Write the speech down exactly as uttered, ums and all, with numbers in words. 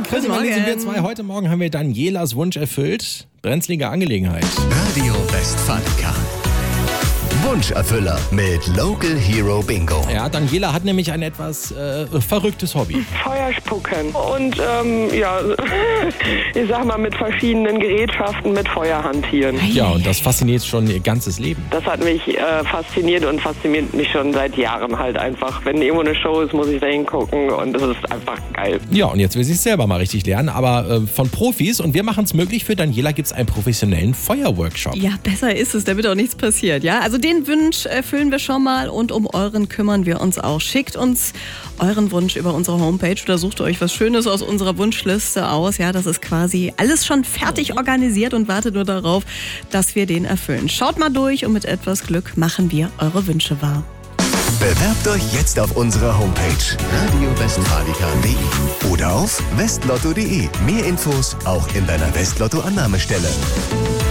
Grüße, Marlene, sind wir zwei. Heute Morgen haben wir Danielas Wunsch erfüllt. Brenzlige Angelegenheit. Radio Westfalica. Wunscherfüller mit Local Hero Bingo. Ja, Daniela hat nämlich ein etwas äh, verrücktes Hobby. Feuer spucken und ähm, ja, ich sag mal mit verschiedenen Gerätschaften mit Feuer hantieren. Ja, und das fasziniert schon ihr ganzes Leben. Das hat mich äh, fasziniert und fasziniert mich schon seit Jahren halt einfach. Wenn irgendwo eine Show ist, muss ich da hingucken und das ist einfach geil. Ja, und jetzt will sie es selber mal richtig lernen, aber äh, von Profis, und wir machen es möglich. Für Daniela gibt es einen professionellen Feuerworkshop. Ja, besser ist es, damit auch nichts passiert. Ja, also den Wunsch erfüllen wir schon mal und um euren kümmern wir uns auch. Schickt uns euren Wunsch über unsere Homepage oder sucht euch was Schönes aus unserer Wunschliste aus. Ja, das ist quasi alles schon fertig organisiert und wartet nur darauf, dass wir den erfüllen. Schaut mal durch und mit etwas Glück machen wir eure Wünsche wahr. Bewerbt euch jetzt auf unserer Homepage radio westfalica punkt de oder auf westlotto punkt de. Mehr Infos auch in deiner Westlotto-Annahmestelle.